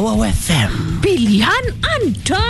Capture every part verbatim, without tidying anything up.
Tawau F M, pilihan anda.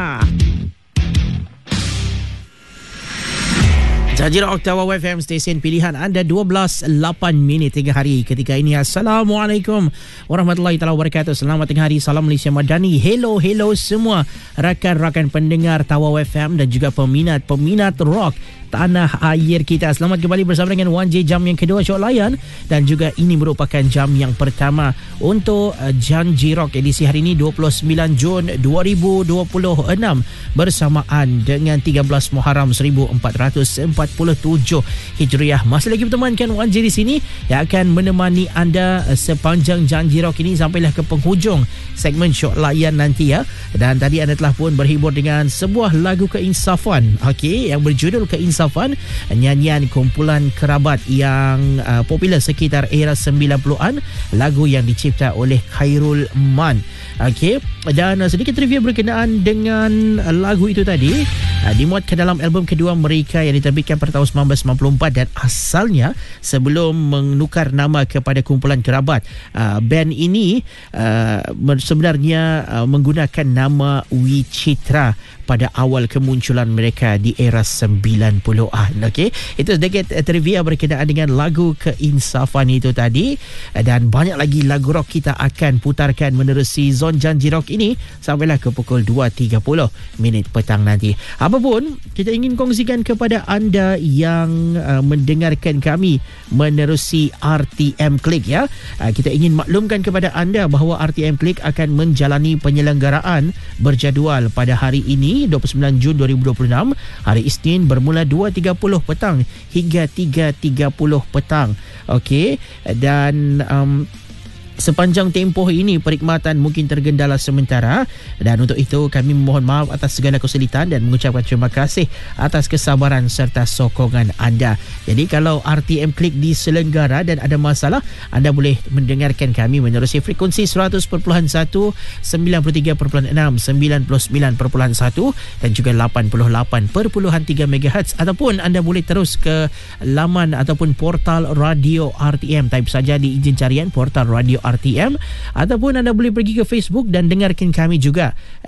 Janji Rock Tawau F M, stesen pilihan anda. Dua belas lapan minit tengah hari ketika ini. Assalamualaikum warahmatullahi taala wabarakatuh. Selamat tengah hari, salam Malaysia Madani. Hello, hello semua rakan-rakan pendengar Tawau F M dan juga peminat-peminat rock tanah air kita. Selamat kembali bersama dengan satu J jam yang kedua Syok Layan, dan juga ini merupakan jam yang pertama untuk uh, Janji Rock edisi hari ini dua puluh sembilan Jun dua ribu dua puluh enam bersamaan dengan tiga belas Muharram seribu empat ratus empat puluh tujuh Hijriah. Masih lagi bertemankan satu J di sini yang akan menemani anda uh, sepanjang Janji Rock ini sampailah ke penghujung segmen Syok Layan nanti ya. Dan tadi anda telah pun berhibur dengan sebuah lagu keinsafan, okey, yang berjudul Keinsafan, nyanyian kumpulan kerabat yang uh, popular sekitar era sembilan puluhan, lagu yang dicipta oleh Khairul Man. Okey, dan uh, sedikit trivia berkenaan dengan uh, lagu itu tadi, uh, dimuatkan dalam album kedua mereka yang diterbitkan pada tahun sembilan belas sembilan puluh empat, dan asalnya sebelum menukar nama kepada kumpulan kerabat, uh, band ini uh, sebenarnya uh, menggunakan nama Wicitra pada awal kemunculan mereka di era sembilan puluhan. Okey, itu sedikit trivia berkenaan dengan lagu Keinsafan itu tadi, dan banyak lagi lagu rock kita akan putarkan menerusi Zon Janji Rock ini sampailah ke pukul dua tiga puluh minit petang nanti. Apapun, kita ingin kongsikan kepada anda yang uh, mendengarkan kami menerusi R T M Click ya. Uh, kita ingin maklumkan kepada anda bahawa R T M Click akan menjalani penyelenggaraan berjadual pada hari ini dua puluh sembilan Jun dua ribu dua puluh enam, hari Isnin, bermula dua tiga puluh petang hingga tiga tiga puluh petang. Okey, dan um, sepanjang tempoh ini perkhidmatan mungkin tergendala sementara, dan untuk itu kami memohon maaf atas segala kesulitan dan mengucapkan terima kasih atas kesabaran serta sokongan anda. Jadi kalau R T M Click diselenggara dan ada masalah, anda boleh mendengarkan kami menerusi frekuensi seratus perpuluhan satu, sembilan puluh tiga perpuluhan enam, sembilan puluh sembilan perpuluhan satu dan juga lapan puluh lapan perpuluhan tiga megahertz, ataupun anda boleh terus ke laman ataupun portal radio R T M. Type saja di izin carian portal radio R T M, ataupun anda boleh pergi ke Facebook dan dengarkan kami juga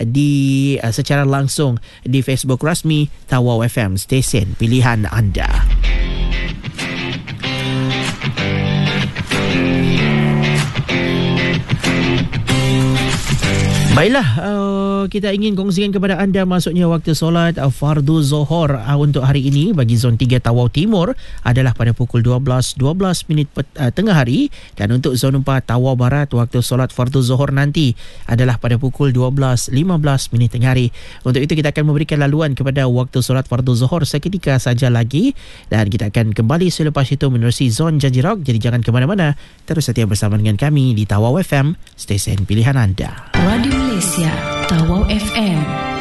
di uh, secara langsung di Facebook rasmi Tawau F M, stesen pilihan anda. Baiklah, uh, kita ingin kongsikan kepada anda masuknya waktu solat uh, Fardu Zohor uh, untuk hari ini bagi Zon tiga Tawau Timur adalah pada pukul dua belas dua belas minit pet, uh, tengah hari, dan untuk Zon empat Tawau Barat waktu solat Fardu Zohor nanti adalah pada pukul dua belas lima belas minit tengah hari. Untuk itu kita akan memberikan laluan kepada waktu solat Fardu Zohor seketika saja lagi, dan kita akan kembali selepas itu menerusi Zon Janji Rock. Jadi jangan ke mana-mana, terus setia bersama dengan kami di Tawau F M, stesen pilihan anda. Radio Malaysia, Tawau F M.